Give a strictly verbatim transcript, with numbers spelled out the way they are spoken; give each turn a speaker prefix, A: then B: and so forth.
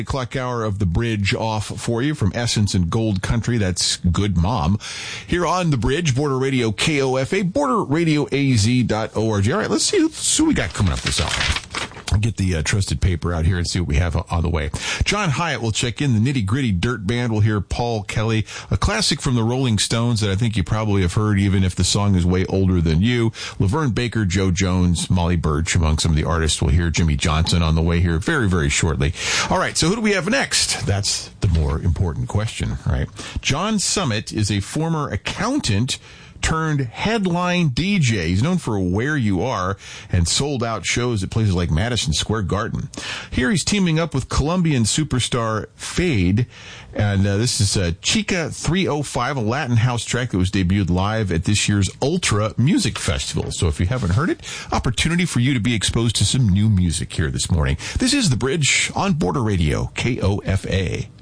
A: Clock hour of the bridge off for you from Essence and Gold Country. That's Good Mom. Here on the bridge, Border Radio K O F A, border radio a z dot org. All right, let's see, let's see what we got coming up this hour. I'll get the uh, trusted paper out here and see what we have on the way. John Hyatt will check in. The Nitty Gritty Dirt Band will hear Paul Kelly, a classic from the Rolling Stones that I think you probably have heard, even if the song is way older than you. Laverne Baker, Joe Jones, Molly Birch, among some of the artists. We'll hear Jimmy Johnson on the way here very, very shortly. All right, so who do we have next? That's the more important question, right? John Summit is a former accountant turned headline D J. He's known for Where You Are and sold out shows at places like Madison Square Garden. Here he's teaming up with Colombian superstar Fade, and uh, this is uh, Chica three oh five, a Latin house track that was debuted live at this year's Ultra Music Festival. So if you haven't heard it, opportunity for you to be exposed to some new music here this morning. This is The Bridge on Border Radio, K O F A.